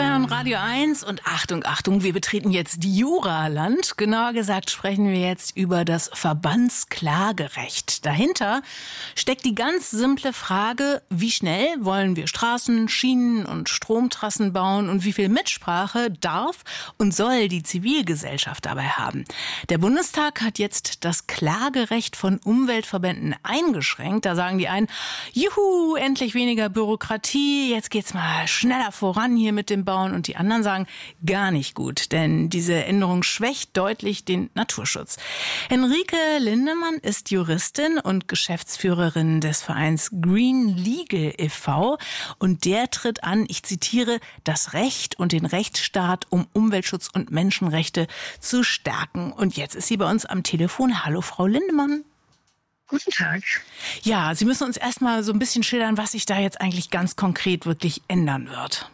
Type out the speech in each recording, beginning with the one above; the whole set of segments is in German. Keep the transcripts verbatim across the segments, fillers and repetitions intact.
Bayern Radio eins und Achtung, Achtung, wir betreten jetzt die Juraland. Genauer gesagt sprechen wir jetzt über das Verbandsklagerecht. Dahinter steckt die ganz simple Frage, wie schnell wollen wir Straßen, Schienen und Stromtrassen bauen und wie viel Mitsprache darf und soll die Zivilgesellschaft dabei haben. Der Bundestag hat jetzt das Klagerecht von Umweltverbänden eingeschränkt. Da sagen die einen, juhu, endlich weniger Bürokratie, jetzt geht's mal schneller voran hier mit dem Bauen, und die anderen sagen, gar nicht gut, denn diese Änderung schwächt deutlich den Naturschutz. Henrike Lindemann ist Juristin und Geschäftsführerin des Vereins Green Legal e V und der tritt an, ich zitiere, das Recht und den Rechtsstaat, um Umweltschutz und Menschenrechte zu stärken. Und jetzt ist sie bei uns am Telefon. Hallo, Frau Lindemann. Guten Tag. Ja, Sie müssen uns erstmal so ein bisschen schildern, was sich da jetzt eigentlich ganz konkret wirklich ändern wird.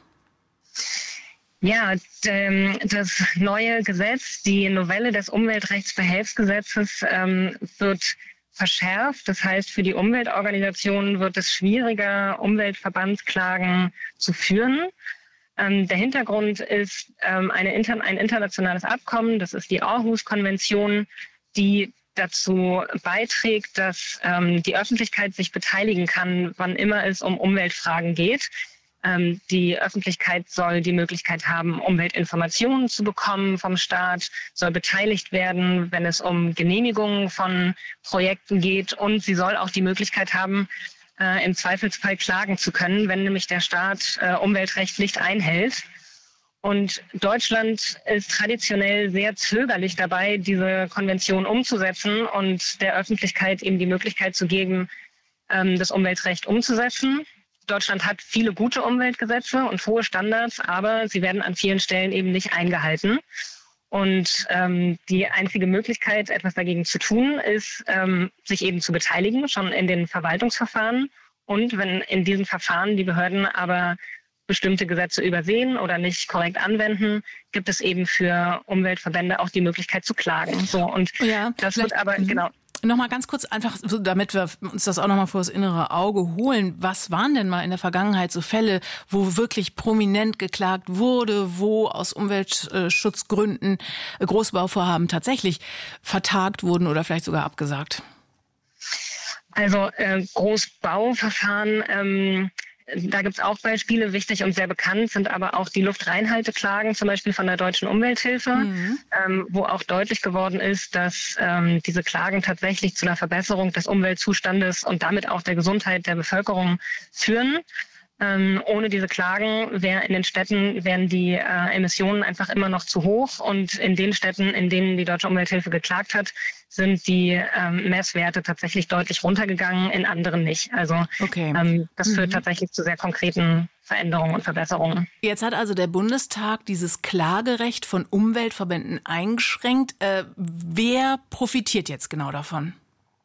Ja, das neue Gesetz, die Novelle des Umweltrechtsbehelfsgesetzes ähm, wird verschärft. Das heißt, für die Umweltorganisationen wird es schwieriger, Umweltverbandsklagen zu führen. Ähm, der Hintergrund ist ähm, eine, ein internationales Abkommen, das ist die Aarhus-Konvention, die dazu beiträgt, dass ähm, die Öffentlichkeit sich beteiligen kann, wann immer es um Umweltfragen geht. Ähm, die Öffentlichkeit soll die Möglichkeit haben, Umweltinformationen zu bekommen vom Staat, soll beteiligt werden, wenn es um Genehmigungen von Projekten geht, und sie soll auch die Möglichkeit haben, äh, im Zweifelsfall klagen zu können, wenn nämlich der Staat äh, Umweltrecht nicht einhält. Und Deutschland ist traditionell sehr zögerlich dabei, diese Konvention umzusetzen und der Öffentlichkeit eben die Möglichkeit zu geben, ähm, das Umweltrecht umzusetzen. Deutschland hat viele gute Umweltgesetze und hohe Standards, aber sie werden an vielen Stellen eben nicht eingehalten. Und ähm, die einzige Möglichkeit, etwas dagegen zu tun, ist, ähm, sich eben zu beteiligen, schon in den Verwaltungsverfahren. Und wenn in diesen Verfahren die Behörden aber bestimmte Gesetze übersehen oder nicht korrekt anwenden, gibt es eben für Umweltverbände auch die Möglichkeit zu klagen. So, und ja, das wird aber, mhm. genau. Nochmal ganz kurz, einfach, so, damit wir uns das auch nochmal vor das innere Auge holen. Was waren denn mal in der Vergangenheit so Fälle, wo wirklich prominent geklagt wurde, wo aus Umweltschutzgründen Großbauvorhaben tatsächlich vertagt wurden oder vielleicht sogar abgesagt? Also äh, Großbauverfahren, ähm, da gibt es auch Beispiele. Wichtig und sehr bekannt sind aber auch die Luftreinhalteklagen, zum Beispiel von der Deutschen Umwelthilfe, mhm. ähm, wo auch deutlich geworden ist, dass ähm, diese Klagen tatsächlich zu einer Verbesserung des Umweltzustandes und damit auch der Gesundheit der Bevölkerung führen. Ähm, ohne diese Klagen wär in den Städten wären die äh, Emissionen einfach immer noch zu hoch, und in den Städten, in denen die Deutsche Umwelthilfe geklagt hat, sind die ähm, Messwerte tatsächlich deutlich runtergegangen, in anderen nicht. Also okay. ähm, das mhm. führt tatsächlich zu sehr konkreten Veränderungen und Verbesserungen. Jetzt hat also der Bundestag dieses Klagerecht von Umweltverbänden eingeschränkt. Äh, wer profitiert jetzt genau davon?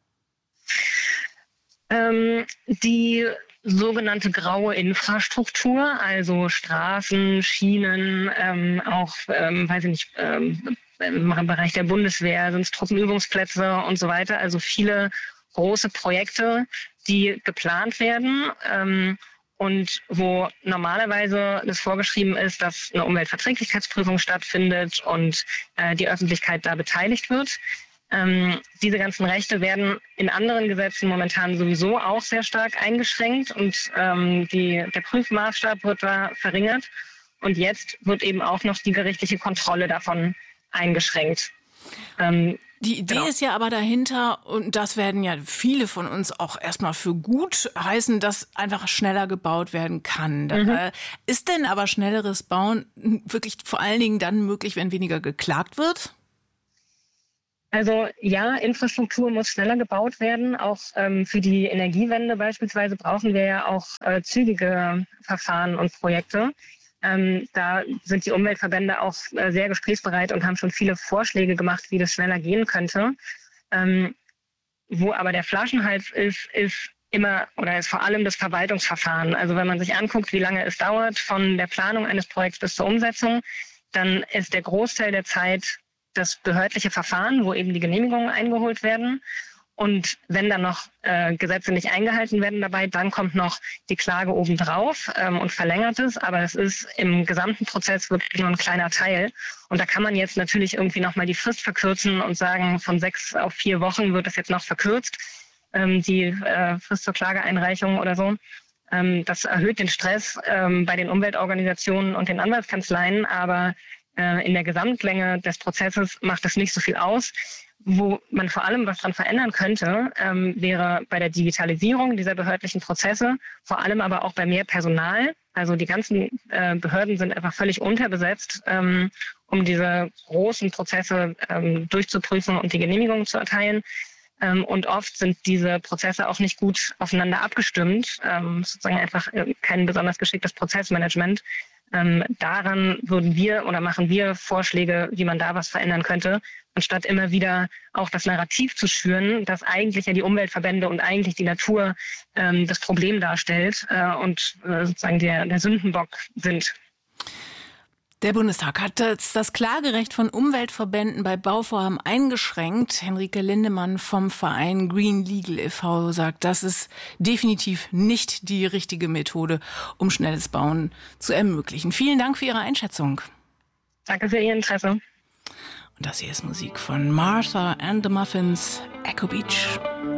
Ähm, die sogenannte graue Infrastruktur, also Straßen, Schienen, ähm, auch, ähm, weiß ich nicht, ähm, im Bereich der Bundeswehr sind es Truppenübungsplätze und so weiter. Also viele große Projekte, die geplant werden ähm, und wo normalerweise das vorgeschrieben ist, dass eine Umweltverträglichkeitsprüfung stattfindet und äh, die Öffentlichkeit da beteiligt wird. Ähm, diese ganzen Rechte werden in anderen Gesetzen momentan sowieso auch sehr stark eingeschränkt, und ähm, die, der Prüfmaßstab wird da verringert. Und jetzt wird eben auch noch die gerichtliche Kontrolle davon eingeschränkt. Ähm, die Idee genau. ist ja aber dahinter, und das werden ja viele von uns auch erstmal für gut heißen, dass einfach schneller gebaut werden kann. Mhm. Äh, ist denn aber schnelleres Bauen wirklich vor allen Dingen dann möglich, wenn weniger geklagt wird? Also ja, Infrastruktur muss schneller gebaut werden. Auch ähm, für die Energiewende beispielsweise brauchen wir ja auch äh, zügige Verfahren und Projekte. Ähm, da sind die Umweltverbände auch äh, sehr gesprächsbereit und haben schon viele Vorschläge gemacht, wie das schneller gehen könnte. Ähm, wo aber der Flaschenhals ist, ist immer oder ist vor allem das Verwaltungsverfahren. Also wenn man sich anguckt, wie lange es dauert von der Planung eines Projekts bis zur Umsetzung, dann ist der Großteil der Zeit das behördliche Verfahren, wo eben die Genehmigungen eingeholt werden. Und wenn dann noch äh, Gesetze nicht eingehalten werden dabei, dann kommt noch die Klage obendrauf ähm, und verlängert es. Aber es ist im gesamten Prozess wirklich nur ein kleiner Teil. Und da kann man jetzt natürlich irgendwie nochmal die Frist verkürzen und sagen, von sechs auf vier Wochen wird es jetzt noch verkürzt, ähm, die äh, Frist zur Klageeinreichung oder so. Ähm, das erhöht den Stress ähm, bei den Umweltorganisationen und den Anwaltskanzleien. Aber äh, in der Gesamtlänge des Prozesses macht das nicht so viel aus. Wo man vor allem was dran verändern könnte, ähm, wäre bei der Digitalisierung dieser behördlichen Prozesse, vor allem aber auch bei mehr Personal. Also die ganzen äh, Behörden sind einfach völlig unterbesetzt, ähm, um diese großen Prozesse ähm, durchzuprüfen und die Genehmigung zu erteilen. Ähm, und oft sind diese Prozesse auch nicht gut aufeinander abgestimmt, ähm, sozusagen einfach kein besonders geschicktes Prozessmanagement. Ähm, daran würden wir oder machen wir Vorschläge, wie man da was verändern könnte, anstatt immer wieder auch das Narrativ zu schüren, dass eigentlich ja die Umweltverbände und eigentlich die Natur ähm, das Problem darstellt äh, und äh, sozusagen der, der Sündenbock sind. Der Bundestag hat das Klagerecht von Umweltverbänden bei Bauvorhaben eingeschränkt. Henrike Lindemann vom Verein Green Legal e V sagt, das ist definitiv nicht die richtige Methode, um schnelles Bauen zu ermöglichen. Vielen Dank für Ihre Einschätzung. Danke für Ihr Interesse. Und das hier ist Musik von Martha and the Muffins, Echo Beach.